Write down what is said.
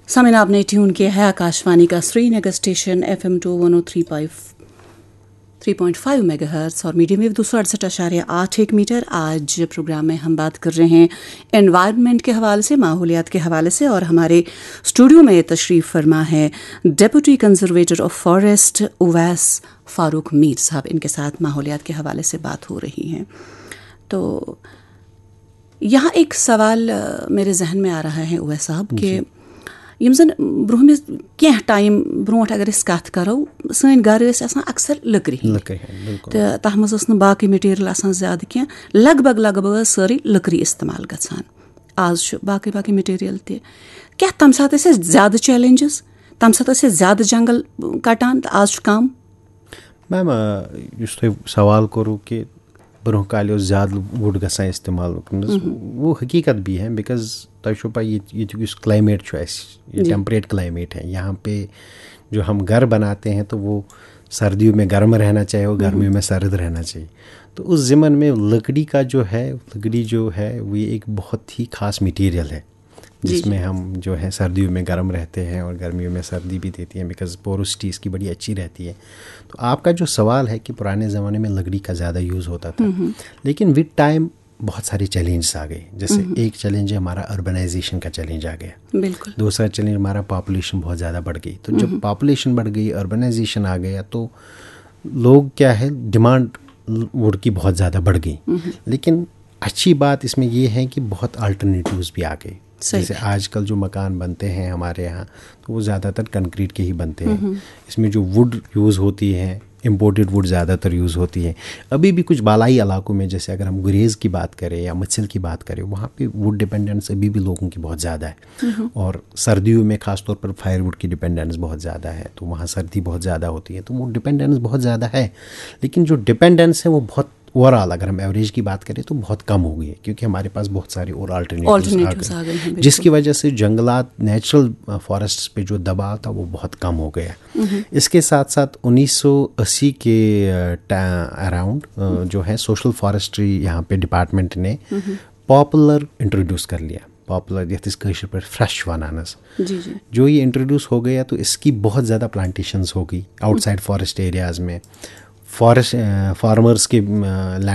सामने आपने ट्यून किया है आकाशवाणी का श्रीनगर स्टेशन FM 103.5 मेगाहर्ट्ज़ और मीडियम वेव 268.8 मीटर। आज प्रोग्राम में हम बात कर रहे हैं एनवायरनमेंट के हवाले से, माहौलियात के हवाले से, और हमारे स्टूडियो में तशरीफ़ फरमा है deputy conservator of forest Uwais Farooq Mir साहब। इनके साथ माहौलियात के हवाले से बात हो रही है। तो यहाँ एक सवाल मेरे जहन में आ रहा है उवैस साहब कि यम जन ब्रोह क्या टाइम ब्रोट अगर कत करो सन घर अक्सर लकड़ी तो तथ मज बाकी मटीरियल ज्यादा क्या लगभग सारी लकड़ी इस्तेमाल गसान। आज बाकी मटीरियल क्या तम साथ ज्यादा चैलेंजेस, तम साथ ज्यादा जंगल कटान, आज कम। मैम सवाल करूँ कि ब्रोह काल ज़्यादा वुड गसान इस्तेमाल, वो हकीकत भी है। बिकॉज तुम पा ये क्लाइमेट टेम्परेट क्लाइमेट है यहाँ पे, जो हम घर बनाते हैं तो वो सर्दियों में गर्म रहना चाहिए और गर्मियों में सर्द रहना चाहिए। तो उस ज़मन में लकड़ी जो है वो एक बहुत ही ख़ास मटीरियल है जिसमें हम जो है सर्दियों में गर्म रहते हैं और गर्मियों में सर्दी भी देती हैं, बिकॉज पोरोसिटी इसकी बड़ी अच्छी रहती है। तो आपका जो सवाल है कि पुराने ज़माने में लकड़ी का ज़्यादा यूज़ होता था, लेकिन विद टाइम बहुत सारे चैलेंजेस आ गए। जैसे एक चैलेंज है हमारा अर्बनाइजेशन का चैलेंज आ गया, बिल्कुल। दूसरा चैलेंज हमारा पॉपुलेशन बहुत ज़्यादा बढ़ गई। तो जब पॉपुलेशन बढ़ गई, अर्बनाइजेशन आ गया, तो लोग क्या है डिमांड वुड की बहुत ज़्यादा बढ़ गई। लेकिन अच्छी बात इसमें यह है कि बहुत अल्टरनेटिव्स भी आ गए। जैसे आजकल जो मकान बनते हैं हमारे यहाँ तो वो ज़्यादातर कंक्रीट के ही बनते हैं। इसमें जो वुड यूज़ होती है, इम्पोर्टेड वुड ज़्यादातर यूज़ होती है। अभी भी कुछ बालाई इलाकों में, जैसे अगर हम गुरेज़ की बात करें या मत्सल की बात करें, वहाँ पे वुड डिपेंडेंस अभी भी लोगों की बहुत ज़्यादा है। और सर्दियों में ख़ासतौर पर फायरवुड की डिपेंडेंस बहुत ज़्यादा है, तो वहाँ सर्दी बहुत ज़्यादा होती है, तो वो डिपेंडेंस बहुत ज़्यादा है। लेकिन जो डिपेंडेंस है वो बहुत ओवरऑल अगर हम एवरेज की बात करें तो बहुत कम हो गई है, क्योंकि हमारे पास बहुत सारे और अल्टरनेटिव्स आ गए हैं, जिसकी वजह से जंगलात, नेचुरल फॉरेस्ट्स पे जो दबाव था वो बहुत कम हो गया। इसके साथ साथ 1980 के अराउंड जो है सोशल फॉरेस्ट्री यहाँ पे डिपार्टमेंट ने पॉपुलर इंट्रोड्यूस कर लिया। पॉपुलर यश पर फ्रेश वनानस जो ये इंट्रोड्यूस हो गया, तो इसकी बहुत ज़्यादा प्लांटेशंस हो गई आउटसाइड फॉरेस्ट एरियाज़ में। फार्मर्स के